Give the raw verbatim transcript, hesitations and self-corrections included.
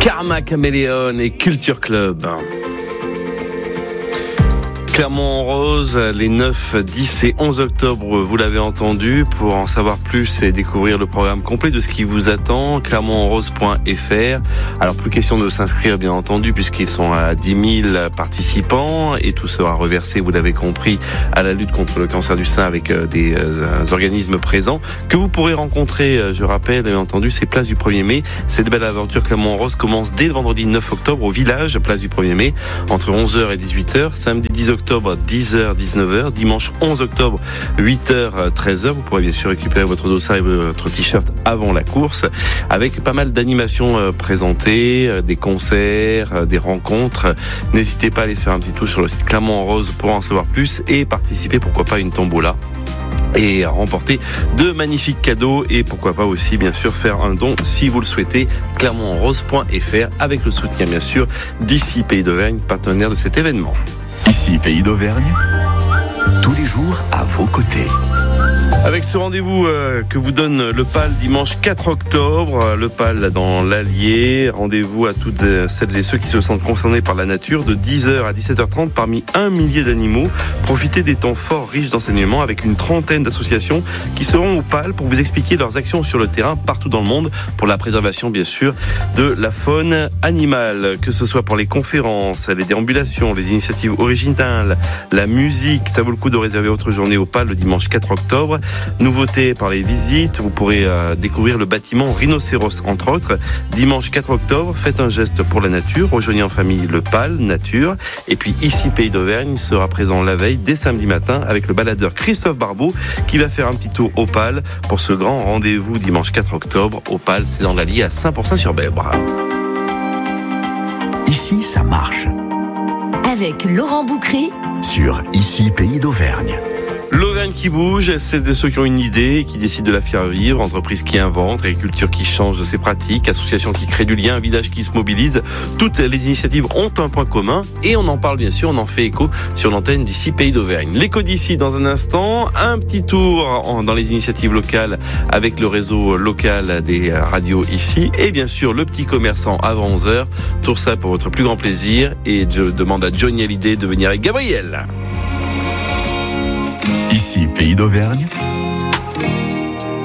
Karma Caméléon et Culture Club. Clermont-en-Rose, les neuf, dix et onze octobre, vous l'avez entendu. Pour en savoir plus et découvrir le programme complet de ce qui vous attend, clermont en rose point f r. Alors, plus question de s'inscrire, bien entendu, puisqu'ils sont à dix mille participants et tout sera reversé, vous l'avez compris, à la lutte contre le cancer du sein avec des euh, organismes présents que vous pourrez rencontrer, je rappelle, bien entendu, c'est place du premier mai. Cette belle aventure Clermont-en-Rose commence dès le vendredi neuf octobre au village, place du premier mai, entre onze heures et dix-huit heures, samedi dix octobre, dix heures, dix-neuf heures, dimanche onze octobre, huit heures, treize heures. Vous pourrez bien sûr récupérer votre dossard et votre t-shirt avant la course, avec pas mal d'animations présentées, des concerts, des rencontres. N'hésitez pas à aller faire un petit tour sur le site Clermont en Rose pour en savoir plus et participer, pourquoi pas, à une tombola et remporter de magnifiques cadeaux et pourquoi pas aussi bien sûr faire un don si vous le souhaitez. clermont en rose point f r avec le soutien bien sûr d'Ici Pays d'Auvergne, partenaire de cet événement. Ici Pays d'Auvergne, tous les jours à vos côtés. Avec ce rendez-vous euh, que vous donne le P A L dimanche quatre octobre, le P A L dans l'Allier, rendez-vous à toutes celles et ceux qui se sentent concernés par la nature de dix heures à dix-sept heures trente parmi un millier d'animaux. Profitez des temps forts riches d'enseignement avec une trentaine d'associations qui seront au P A L pour vous expliquer leurs actions sur le terrain partout dans le monde pour la préservation bien sûr de la faune animale, que ce soit pour les conférences, les déambulations, les initiatives originales, la musique. Ça vaut le coup de réserver votre journée au P A L le dimanche quatre octobre. Nouveauté par les visites, vous pourrez euh, découvrir le bâtiment Rhinocéros entre autres. Dimanche quatre octobre, faites un geste pour la nature, rejoignez en famille le P A L Nature. Et puis ici Pays d'Auvergne sera présent la veille dès samedi matin avec le baladeur Christophe Barbeau qui va faire un petit tour au P A L pour ce grand rendez-vous dimanche quatre octobre au P A L, c'est dans l'Allier à Saint-Pourçain-sur-Bèbre. Ici ça marche. Avec Laurent Boucry sur Ici Pays d'Auvergne. L'Auvergne qui bouge, c'est de ceux qui ont une idée et qui décident de la faire vivre, entreprises qui inventent, agriculture qui change de ses pratiques, associations qui créent du lien, un village qui se mobilise. Toutes les initiatives ont un point commun et on en parle bien sûr, on en fait écho sur l'antenne d'Ici Pays d'Auvergne. L'écho d'ici dans un instant, un petit tour dans les initiatives locales avec le réseau local des radios ici et bien sûr le petit commerçant avant onze heures. Tout ça pour votre plus grand plaisir et je demande à Johnny Hallyday de venir avec Gabriel. Ici Pays d'Auvergne,